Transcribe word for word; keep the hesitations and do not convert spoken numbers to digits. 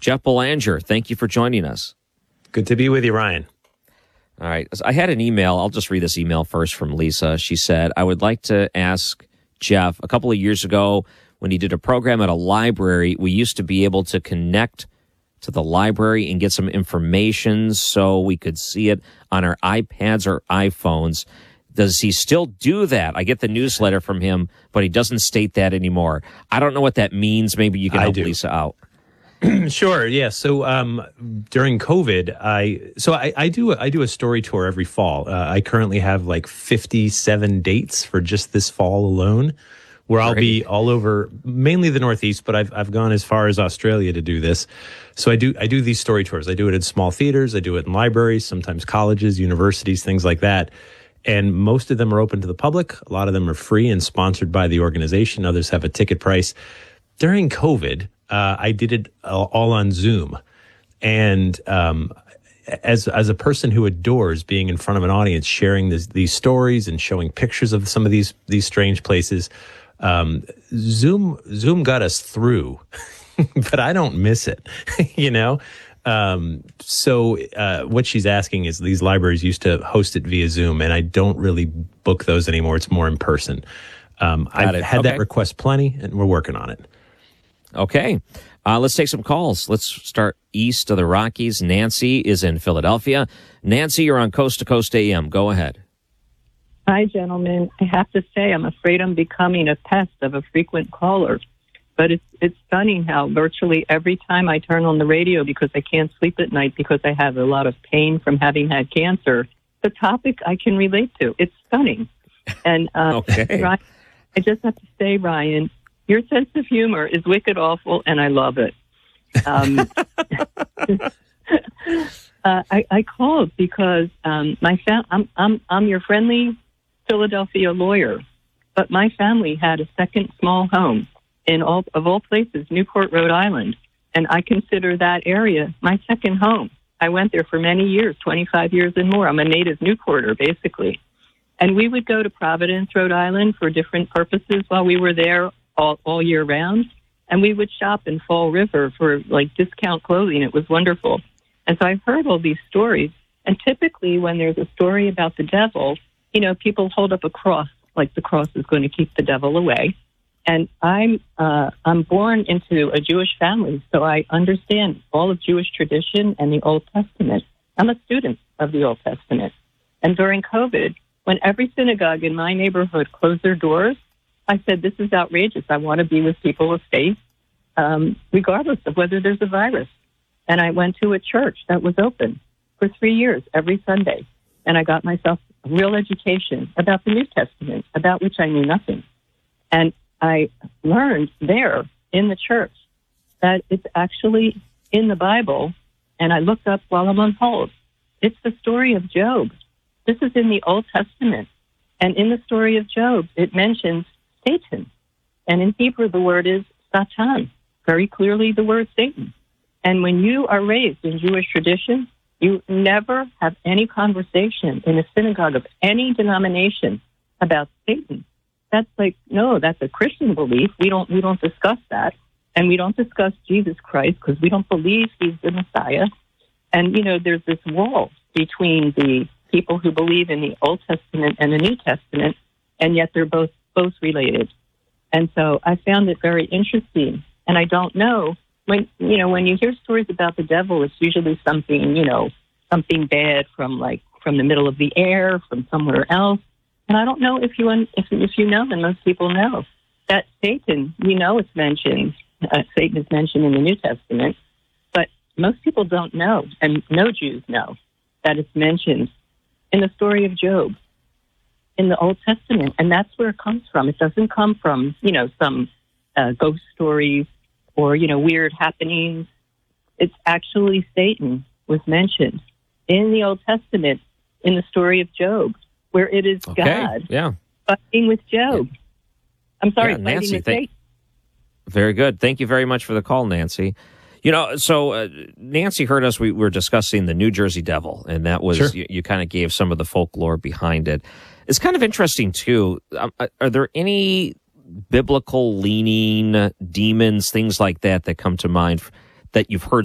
Jeff Belanger, thank you for joining us. Good to be with you, Ryan. All right. I had an email. I'll just read this email first from Lisa. She said, I would like to ask Jeff, a couple of years ago when he did a program at a library, we used to be able to connect to the library and get some information so we could see it on our iPads or iPhones. Does he still do that? I get the newsletter from him, but he doesn't state that anymore. I don't know what that means. Maybe you can help Lisa out. Sure. Yeah. So um, during COVID, I so I, I do a, I do a story tour every fall. Uh, I currently have like fifty-seven dates for just this fall alone, where I'll be all over, mainly the Northeast, but I've I've gone as far as Australia to do this. So I do I do these story tours. I do it in small theaters. I do it in libraries, sometimes colleges, universities, things like that. And most of them are open to the public. A lot of them are free and sponsored by the organization. Others have a ticket price. During COVID, Uh, I did it all on Zoom, and um, as as a person who adores being in front of an audience, sharing this, these stories and showing pictures of some of these these strange places, um, Zoom Zoom got us through, but I don't miss it, you know. Um, so uh, what she's asking is these libraries used to host it via Zoom, and I don't really book those anymore. It's more in person. Um, I've it. had Okay. that request plenty, and we're working on it. Okay. Uh, let's take some calls. Let's start east of the Rockies. Nancy is in Philadelphia. Nancy, you're on Coast to Coast A M. Go ahead. Hi, gentlemen. I have to say I'm afraid I'm becoming a pest of a frequent caller. But it's it's stunning how virtually every time I turn on the radio because I can't sleep at night because I have a lot of pain from having had cancer, the topic I can relate to. It's stunning. And uh, okay. Ryan, I just have to say, Ryan, your sense of humor is wicked awful, and I love it. Um, uh, I, I called because um, my fam- I'm, I'm I'm your friendly Philadelphia lawyer, but my family had a second small home in all of all places, Newport, Rhode Island, and I consider that area my second home. I went there for many years, twenty-five years and more. I'm a native Newporter, basically, and we would go to Providence, Rhode Island, for different purposes while we were there. All, all year round, and we would shop in Fall River for like discount clothing. It was wonderful. And so I've heard all these stories, and typically when there's a story about the devil, you know, people hold up a cross, like the cross is going to keep the devil away. And I'm uh, I'm born into a Jewish family, so I understand all of Jewish tradition and the Old Testament. I'm a student of the Old Testament. And during COVID, when every synagogue in my neighborhood closed their doors, I said, this is outrageous. I want to be with people of faith, um, regardless of whether there's a virus. And I went to a church that was open for three years every Sunday. And I got myself a real education about the New Testament, about which I knew nothing. And I learned there in the church that it's actually in the Bible. And I looked up while I'm on hold. It's the story of Job. This is in the Old Testament. And in the story of Job, it mentions Satan. And in Hebrew, the word is Satan, very clearly the word Satan. And when you are raised in Jewish tradition, you never have any conversation in a synagogue of any denomination about Satan. That's like, no, that's a Christian belief. We don't, we don't discuss that. And we don't discuss Jesus Christ because we don't believe he's the Messiah. And, you know, there's this wall between the people who believe in the Old Testament and the New Testament, and yet they're both both related. And so I found it very interesting. And I don't know, when, you know, when you hear stories about the devil, it's usually something, you know, something bad from like, from the middle of the air, from somewhere else. And I don't know if you, if, if you know, and most people know, that Satan, we know it's mentioned, uh, Satan is mentioned in the New Testament, but most people don't know, and no Jews know, that it's mentioned in the story of Job in the Old Testament, and that's where it comes from. It doesn't come from, you know, some uh, ghost stories or, you know, weird happenings. It's actually Satan was mentioned in the Old Testament in the story of Job, where it is okay. God yeah. fighting with Job. Yeah. I'm sorry, yeah, fighting Nancy, with thank, Satan. Very good. Thank you very much for the call, Nancy. You know, so uh, Nancy heard us. We were discussing the New Jersey Devil, and that was, Sure. you, you kind of gave some of the folklore behind it. It's kind of interesting, too. Um, are there any biblical leaning demons, things like that, that come to mind that you've heard